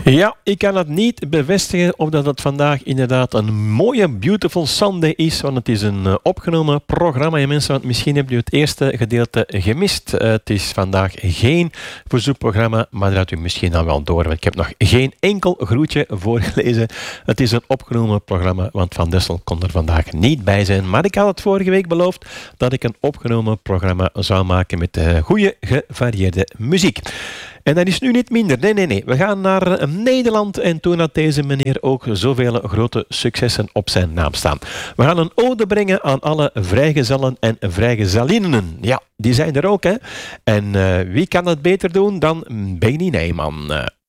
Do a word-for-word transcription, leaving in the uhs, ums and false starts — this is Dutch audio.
Ja, ik kan het niet bevestigen of dat het vandaag inderdaad een mooie Beautiful Sunday is, want het is een uh, opgenomen programma. En mensen, want misschien hebben jullie het eerste gedeelte gemist. Uh, het is vandaag geen verzoekprogramma, maar dat had u misschien dan wel door, want ik heb nog geen enkel groetje voorgelezen. Het is een opgenomen programma, want Van Dessel kon er vandaag niet bij zijn. Maar ik had het vorige week beloofd dat ik een opgenomen programma zou maken met uh, goede, gevarieerde muziek. En dat is nu niet minder. Nee, nee, nee. We gaan naar Nederland en toen had deze meneer ook zoveel grote successen op zijn naam staan. We gaan een ode brengen aan alle vrijgezellen en vrijgezellinnen. Ja, die zijn er ook, hè. En uh, wie kan het beter doen dan Beni Nijman?